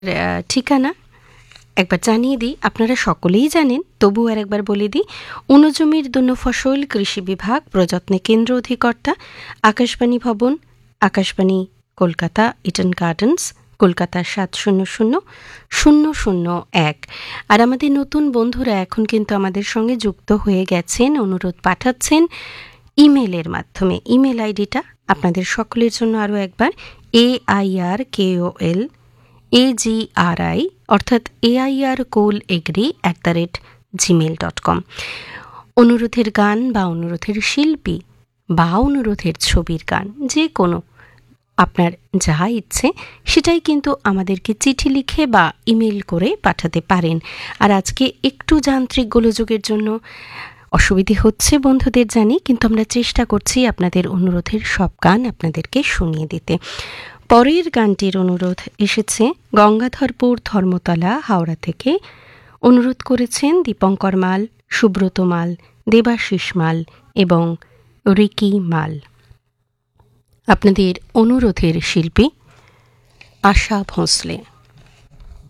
ঠিকানা একবার জানিয়ে দিই, আপনারা সকলেই জানেন, তবু আর একবার বলে দিই। অনুজমির দুনো ফসল কৃষি বিভাগ, প্রযত্নে কেন্দ্র অধিকর্তা, আকাশবাণী ভবন, আকাশবাণী কলকাতা, ইডেন গার্ডেন্স, কলকাতা ৭০০০০০১। আর আমাদের নতুন বন্ধুরা এখন কিন্তু আমাদের সঙ্গে যুক্ত হয়ে গেছেন, অনুরোধ পাঠাচ্ছেন ইমেলের মাধ্যমে। ইমেল আইডিটা আপনাদের সকলের জন্য আরও একবার, AIRKOLAGRI অর্থাৎ aircolegri@gmail.com। অনুরোধের গান বা অনুরোধের শিল্পী বা অনুরোধের ছবির গান, যে কোনো আপনার যা ইচ্ছে সেটাই কিন্তু আমাদেরকে চিঠি লিখে বা ইমেল করে পাঠাতে পারেন। আর আজকে একটু যান্ত্রিক গোলযোগের জন্য অসুবিধে হচ্ছে বন্ধুদের জানি, কিন্তু আমরা চেষ্টা করছি আপনাদের অনুরোধের সব গান আপনাদেরকে শুনিয়ে দিতে। পরের গানটির অনুরোধ এসেছে গঙ্গাধরপুর ধর্মতলা হাওড়া থেকে। অনুরোধ করেছেন দীপঙ্কর মাল, সুব্রত মাল, দেবাশিস মাল এবং রিকি মাল। আপনাদের অনুরোধের শিল্পী আশা ভোঁসলে।